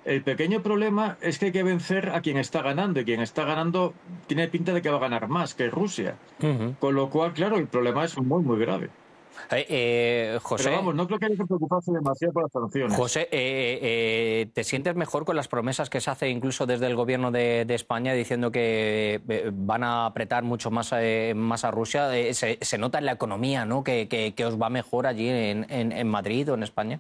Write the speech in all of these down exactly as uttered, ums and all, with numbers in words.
El pequeño problema es que hay que vencer a quien está ganando, y quien está ganando tiene pinta de que va a ganar más, que Rusia. Ujú. Con lo cual, claro, el problema es muy, muy grave. Eh, eh, Pero José, vamos, no creo que haya que preocuparse demasiado por las sanciones. José, eh, eh, ¿te sientes mejor con las promesas que se hace incluso desde el gobierno de, de España diciendo que eh, van a apretar mucho más, eh, más a Rusia? Eh, se, se nota en la economía, ¿no? Que, que- que os va mejor allí en, en- en Madrid o en España.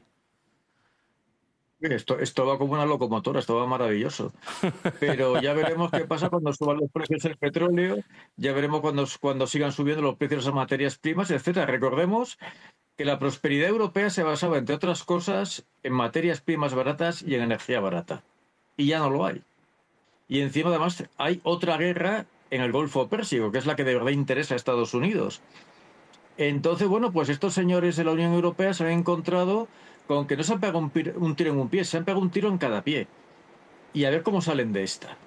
Esto, esto va como una locomotora, esto va maravilloso. Pero ya veremos qué pasa cuando suban los precios del petróleo, ya veremos cuando, cuando sigan subiendo los precios de las materias primas, etcétera. Recordemos que la prosperidad europea se basaba, entre otras cosas, en materias primas baratas y en energía barata. Y ya no lo hay. Y encima, además, hay otra guerra en el Golfo Pérsico, que es la que de verdad interesa a Estados Unidos. Entonces, bueno, pues estos señores de la Unión Europea se han encontrado con que no se han pegado un, un tiro en un pie, se han pegado un tiro en cada pie. Y a ver cómo salen de esta.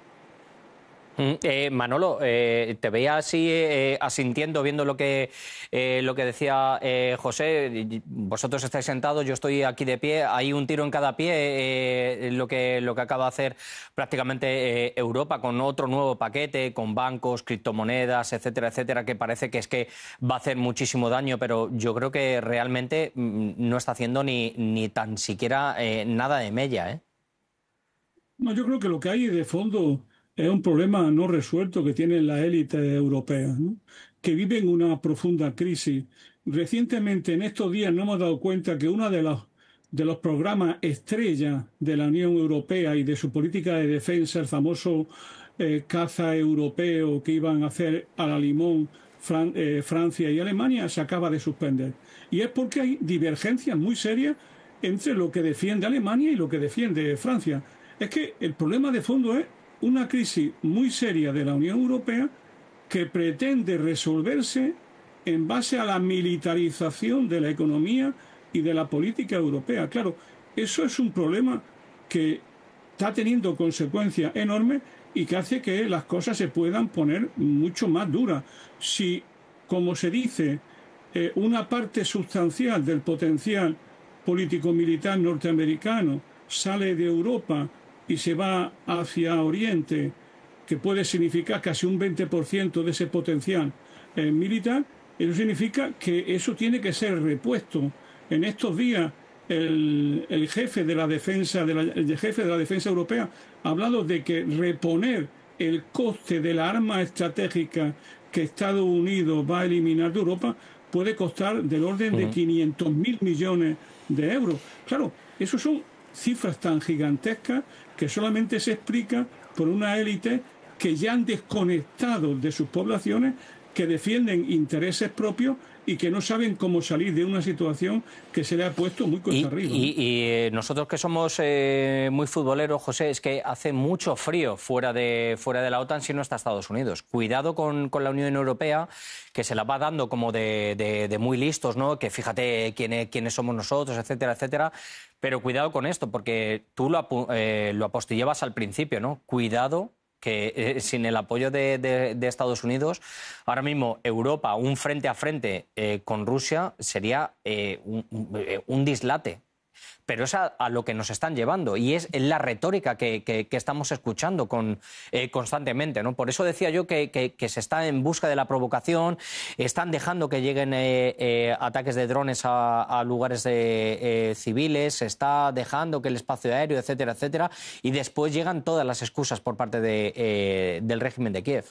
Mm, eh, Manolo, eh, te veía así eh, asintiendo, viendo lo que, eh, lo que decía eh, José. Vosotros estáis sentados, yo estoy aquí de pie. Hay un tiro en cada pie, eh, lo que, lo que acaba de hacer prácticamente eh, Europa con otro nuevo paquete, con bancos, criptomonedas, etcétera, etcétera, que parece que es que va a hacer muchísimo daño, pero yo creo que realmente mm, no está haciendo ni, ni tan siquiera eh, nada de mella, ¿eh? No, yo creo que lo que hay de fondo es un problema no resuelto que tienen las élites europeas, ¿no? Que viven una profunda crisis. Recientemente, en estos días, nos hemos dado cuenta que uno de los, de los programas estrella de la Unión Europea y de su política de defensa, el famoso eh, caza europeo que iban a hacer a la limón Fran- eh, Francia y Alemania, se acaba de suspender. Y es porque hay divergencias muy serias entre lo que defiende Alemania y lo que defiende Francia. Es que el problema de fondo es una crisis muy seria de la Unión Europea que pretende resolverse en base a la militarización de la economía y de la política europea. Claro, eso es un problema que está teniendo consecuencias enormes y que hace que las cosas se puedan poner mucho más duras. Si, como se dice, eh, una parte sustancial del potencial político-militar norteamericano sale de Europa y se va hacia Oriente, que puede significar casi un veinte por ciento de ese potencial eh, militar, eso significa que eso tiene que ser repuesto. En estos días, el, el jefe de la defensa de la, el jefe de la defensa europea ha hablado de que reponer el coste de la arma estratégica que Estados Unidos va a eliminar de Europa puede costar del orden de quinientos mil millones de euros. Claro, eso son cifras tan gigantescas que solamente se explica por una élite que ya han desconectado de sus poblaciones, que defienden intereses propios y que no saben cómo salir de una situación que se le ha puesto muy cuesta Y, arriba, ¿no? y- y, eh, nosotros que somos eh, muy futboleros, José, es que hace mucho frío fuera de, fuera de la OTAN si no está Estados Unidos. Cuidado con, con la Unión Europea, que se la va dando como de, de- de muy listos, ¿no? Que fíjate quién, quiénes somos nosotros, etcétera, etcétera. Pero cuidado con esto, porque tú lo, apu- eh, lo apostillabas al principio, ¿no? Cuidado que eh, sin el apoyo de, de- de Estados Unidos, ahora mismo Europa, un frente a frente eh, con Rusia, sería eh, un, un- eh, un dislate. Pero es a, a lo que nos están llevando y es la retórica que, que- que estamos escuchando con, eh, constantemente, ¿no? Por eso decía yo que, que- que se está en busca de la provocación, están dejando que lleguen eh, eh, ataques de drones a, a lugares de, eh, civiles, se está dejando que el espacio aéreo, etcétera, etcétera, y después llegan todas las excusas por parte de, eh, del régimen de Kiev.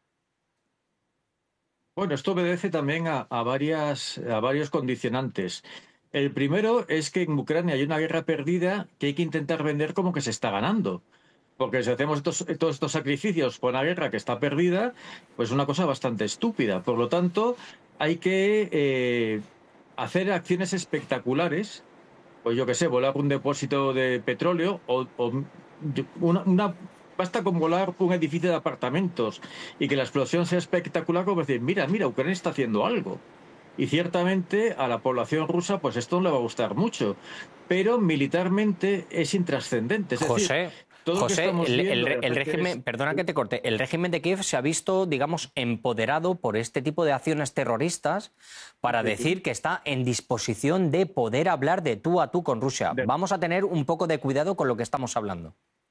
Bueno, esto obedece también a, a varias, a varios condicionantes. El primero es que en Ucrania hay una guerra perdida que hay que intentar vender como que se está ganando. Porque si hacemos estos- todos estos sacrificios por una guerra que está perdida, pues es una cosa bastante estúpida. Por lo tanto, hay que eh, hacer acciones espectaculares, pues yo qué sé, volar un depósito de petróleo o, o una, una- basta con volar un edificio de apartamentos y que la explosión sea espectacular, como decir, mira, mira, Ucrania está haciendo algo. Y ciertamente a la población rusa, pues esto no le va a gustar mucho, pero militarmente es intrascendente. Es decir, José. todo José, lo que estamos el, el, viendo... el régimen, es... perdona que te corte, el régimen de Kiev se ha visto, digamos, empoderado por este tipo de acciones terroristas para Sí, decir que está en disposición de poder hablar de tú a tú con Rusia. de- Vamos a tener un poco de cuidado con lo que estamos hablando.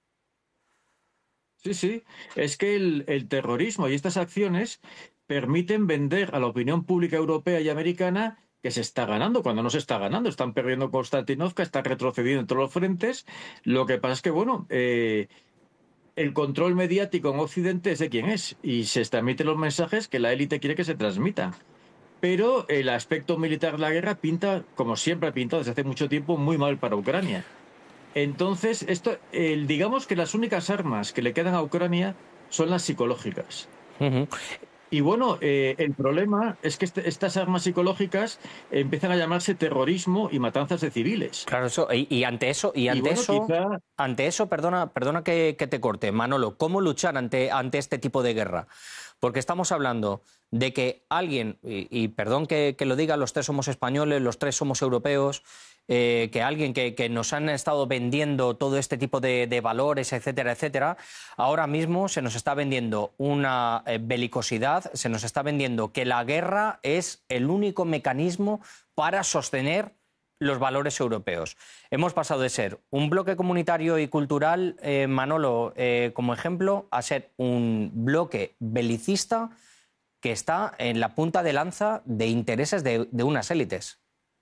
sí, sí, es que el, el terrorismo y estas acciones permiten vender a la opinión pública europea y americana que se está ganando, cuando no se está ganando. Están perdiendo Konstantinovka, están retrocediendo en todos los frentes. Lo que pasa es que, bueno, eh, el control mediático en Occidente es de quién es y se transmiten los mensajes que la élite quiere que se transmitan. Pero el aspecto militar de la guerra pinta, como siempre ha pintado desde hace mucho tiempo, muy mal para Ucrania. Entonces, esto, el, digamos que las únicas armas que le quedan a Ucrania son las psicológicas. Uh-huh. Y bueno, eh, el problema es que este, estas armas psicológicas empiezan a llamarse terrorismo y matanzas de civiles. Claro, eso, y, y ante eso, y Y ante bueno, eso, quizá... ante eso, perdona, perdona que, que te corte, Manolo, ¿cómo luchar ante, ante este tipo de guerra? Porque estamos hablando de que alguien, y, y perdón que, que lo diga, los tres somos españoles, los tres somos europeos, eh, que alguien que, que nos han estado vendiendo todo este tipo de, de valores, etcétera, etcétera, ahora mismo se nos está vendiendo una eh, belicosidad, se nos está vendiendo que la guerra es el único mecanismo para sostener los valores europeos. Hemos pasado de ser un bloque comunitario y cultural, eh, Manolo, eh, como ejemplo, a ser un bloque belicista que está en la punta de lanza de intereses de, de unas élites.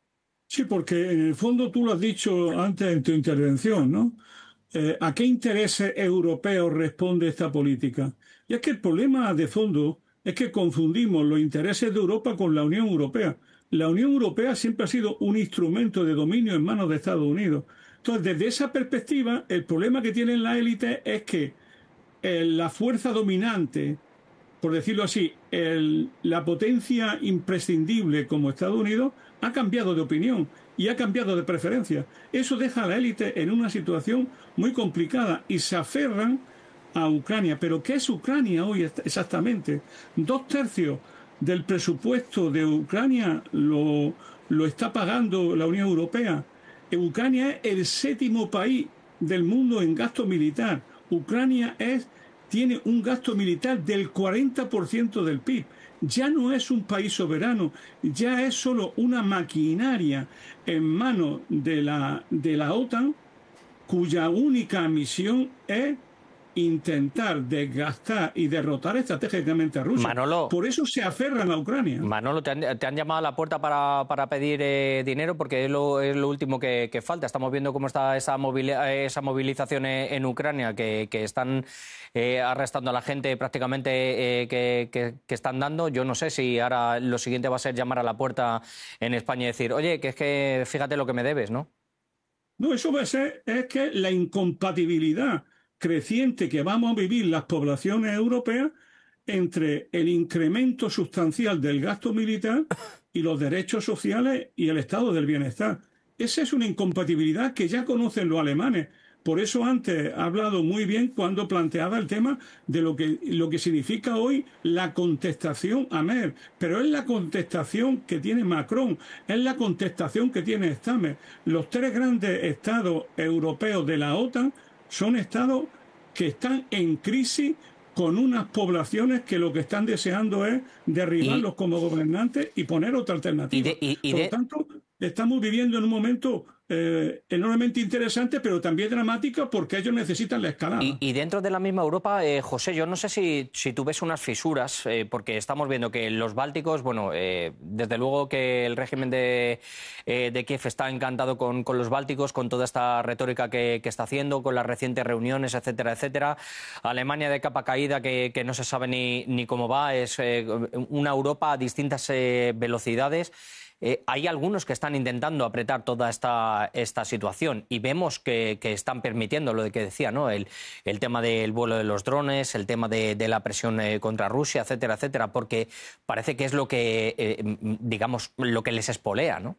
Sí, porque en el fondo tú lo has dicho antes en tu intervención, ¿no? Eh, ¿a qué intereses europeos responde esta política? Y es que el problema de fondo es que confundimos los intereses de Europa con la Unión Europea. La Unión Europea siempre ha sido un instrumento de dominio en manos de Estados Unidos. Entonces, desde esa perspectiva, el problema que tienen las élites es que eh, la fuerza dominante, por decirlo así, el, la potencia imprescindible como Estados Unidos ha cambiado de opinión y ha cambiado de preferencia. Eso deja a la élite en una situación muy complicada y se aferran a Ucrania. ¿Pero qué es Ucrania hoy exactamente? Dos tercios del presupuesto de Ucrania lo, lo está pagando la Unión Europea. Ucrania es el séptimo país del mundo en gasto militar. Ucrania es tiene un gasto militar del cuarenta por ciento del P I B. Ya no es un país soberano, ya es solo una maquinaria en manos de la, de la OTAN, cuya única misión es intentar desgastar y derrotar estratégicamente a Rusia. Manolo, Por eso se aferran a Ucrania. Manolo, te han, te han llamado a la puerta para, para pedir eh, dinero porque es lo, es lo último que, que falta. Estamos viendo cómo está esa, movili esa movilización en Ucrania, que, que están eh, arrestando a la gente prácticamente eh, que, que, que están dando. Yo no sé si ahora lo siguiente va a ser llamar a la puerta en España y decir, oye, que es que fíjate lo que me debes, ¿no? No, eso va a ser, es que la incompatibilidad creciente que vamos a vivir las poblaciones europeas entre el incremento sustancial del gasto militar y los derechos sociales y el estado del bienestar. Esa es una incompatibilidad que ya conocen los alemanes. Por eso antes ha hablado muy bien cuando planteaba el tema de lo que, lo que significa hoy la contestación a Merkel. Pero es la contestación que tiene Macron, es la contestación que tiene Stammer. Los tres grandes estados europeos de la OTAN son estados que están en crisis con unas poblaciones que lo que están deseando es derribarlos y, como gobernantes y poner otra alternativa. Y de, y, y Por lo de... tanto, estamos viviendo en un momento eh, enormemente interesante, pero también dramática porque ellos necesitan la escalada. Y, y dentro de la misma Europa, eh, José, yo no sé si, si tú ves unas fisuras, eh, porque estamos viendo que los bálticos, bueno, eh, desde luego que el régimen de, eh, de Kiev está encantado con, con los bálticos, con toda esta retórica que, que está haciendo, con las recientes reuniones, etcétera, etcétera. Alemania de capa caída, que, que no se sabe ni, ni cómo va, es eh, una Europa a distintas eh, velocidades. Eh, hay algunos que están intentando apretar toda esta, esta situación y vemos que, que están permitiendo lo de que decía, ¿no? El, el tema del vuelo de los drones, el tema de, de la presión eh, contra Rusia, etcétera, etcétera, porque parece que es lo que, eh, digamos, lo que les espolea, ¿no?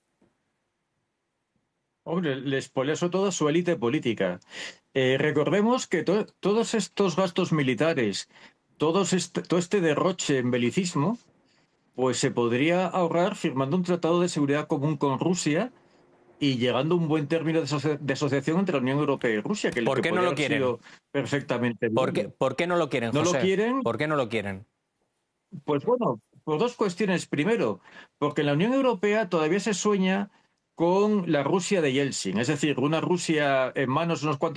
Hombre, les espolea sobre todo su élite política. Eh, recordemos que to todos estos gastos militares, todos este, todo este derroche en belicismo, pues se podría ahorrar firmando un tratado de seguridad común con Rusia y llegando a un buen término de, asoci de asociación entre la Unión Europea y Rusia, que, ¿Por que qué no lo quieren? Perfectamente ¿Por qué, ¿Por qué no lo quieren, ¿No José? lo quieren? ¿Por qué no lo quieren? Pues bueno, por dos cuestiones. Primero, porque en la Unión Europea todavía se sueña con la Rusia de Yeltsin, es decir, una Rusia en manos de unos cuantos